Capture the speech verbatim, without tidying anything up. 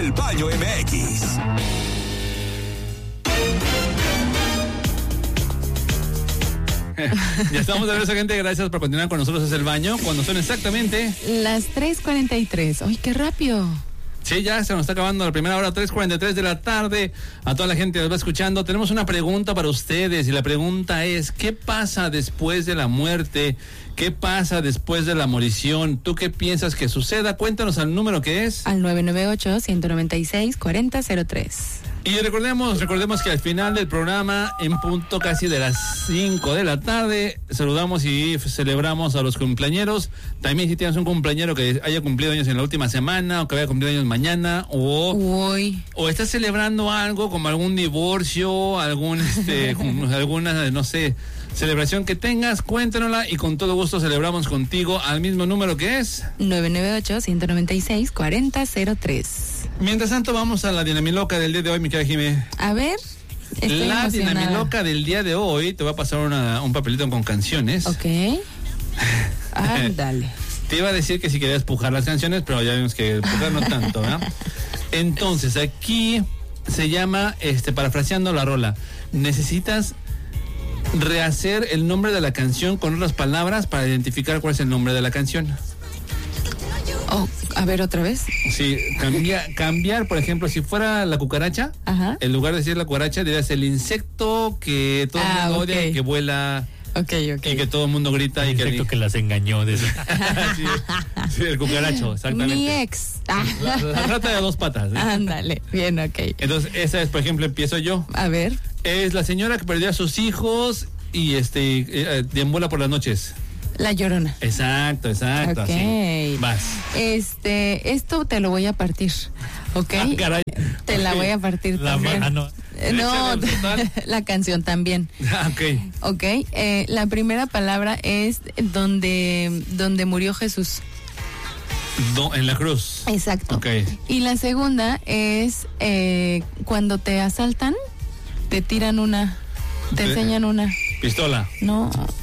El Baño M X. Ya estamos de regreso, gente. Gracias por continuar con nosotros. Es El Baño. Cuando son exactamente las tres cuarenta y tres. ¡Ay, qué rápido! Sí, ya se nos está acabando la primera hora, tres cuarenta y tres de la tarde. A toda la gente que nos va escuchando, tenemos una pregunta para ustedes. Y la pregunta es, ¿qué pasa después de la muerte? ¿Qué pasa después de la morición? ¿Tú qué piensas que suceda? Cuéntanos al número que es. Al nueve nueve ocho, uno nueve seis, cuatro cero cero tres. Y recordemos, recordemos que al final del programa, en punto casi de las cinco de la tarde, saludamos y celebramos a los cumpleañeros. También si tienes un cumpleañero que haya cumplido años en la última semana, o que haya cumplido años mañana, o, Uy. o estás celebrando algo como algún divorcio, algún este, alguna, no sé, celebración que tengas, cuéntanosla y con todo gusto celebramos contigo al mismo número que es nueve nueve ocho, uno nueve seis, cuatro cero cero tres. Mientras tanto, vamos a la dinamiloca del día de hoy, mi querida Jimé. A ver. La dinamiloca del día de hoy, te va a pasar una, un papelito con canciones. Ok. Ándale. Te iba a decir que si querías pujar las canciones, pero ya vimos que pujar no tanto, ¿verdad? Entonces, aquí se llama, este, parafraseando la rola, necesitas rehacer el nombre de la canción con otras palabras para identificar cuál es el nombre de la canción. Oh, a ver, otra vez. Sí, cambia, cambiar, por ejemplo, si fuera la cucaracha, ajá, en lugar de decir la cucaracha, dirías el insecto que todo el ah, mundo okay. odia y que vuela. Ok, ok. Y que todo el mundo grita. El y insecto que, que las engañó. De sí, sí, el cucaracho, exactamente. Mi ex. La, la, la rata de dos patas. ¿eh? Ándale, bien, ok. Entonces, esa es, por ejemplo, empiezo yo. A ver. Es la señora que perdió a sus hijos y este eh, deambula por las noches. La Llorona. Exacto, exacto. Ok. Así. Vas. Este, esto te lo voy a partir, ¿ok? Ah, caray. Te okay. la voy a partir la también. mano. No, la canción también. Ah, ok. Ok, eh, la primera palabra es donde, donde murió Jesús. Do, en la cruz. Exacto. Ok. Y la segunda es eh, cuando te asaltan, te tiran una, te ¿Te? enseñan una. Pistola. No.